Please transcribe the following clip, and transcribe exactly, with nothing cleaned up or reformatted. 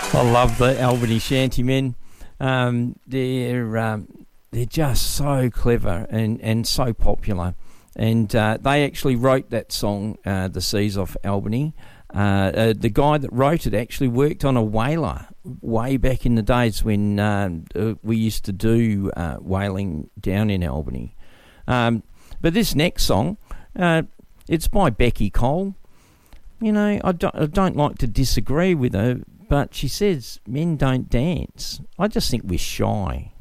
I love the Albany Shantymen. Um, they're um, they're just so clever and, and so popular. And uh, they actually wrote that song, uh, The Seas Off Albany. Uh, uh, the guy that wrote it actually worked on a whaler way back in the days when uh, uh, we used to do uh, whaling down in Albany. Um, but this next song, uh, it's by Becky Cole. You know, I don't, I don't like to disagree with her, but she says men don't dance. I just think we're shy.